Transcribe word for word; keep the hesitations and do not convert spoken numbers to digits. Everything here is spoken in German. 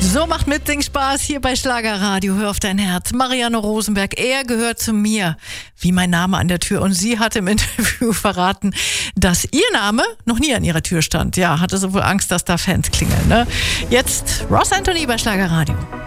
So macht Mitsingen Spaß hier bei Schlagerradio. Hör auf dein Herz. Marianne Rosenberg, er gehört zu mir, wie mein Name an der Tür. Und sie hat im Interview verraten, dass ihr Name noch nie an ihrer Tür stand. Ja, hatte so wohl Angst, dass da Fans klingeln. Ne? Jetzt Ross Anthony bei Schlagerradio.